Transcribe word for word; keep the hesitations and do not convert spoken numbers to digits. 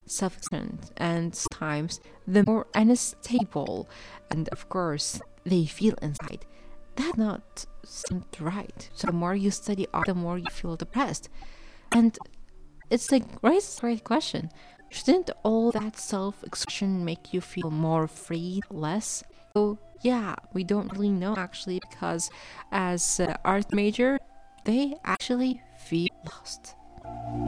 self-expression, and sometimes the more unstable, and of course they feel inside. That's not sound right. So the more you study art, the more you feel depressed. And it's like raises a great question. Shouldn't all that self-expression make you feel more free, less? So yeah, we don't really know actually, because as uh, art major, they actually feel lost.